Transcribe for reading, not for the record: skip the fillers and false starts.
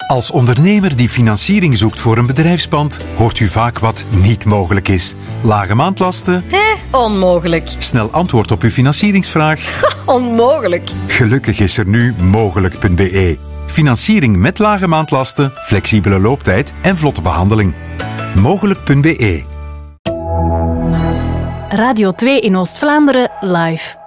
Als ondernemer die financiering zoekt voor een bedrijfspand, hoort u vaak wat niet mogelijk is. Lage maandlasten? Onmogelijk. Snel antwoord op uw financieringsvraag? Onmogelijk. Gelukkig is er nu mogelijk.be. Financiering met lage maandlasten, flexibele looptijd en vlotte behandeling. Mogelijk.be. Radio 2 in Oost-Vlaanderen live.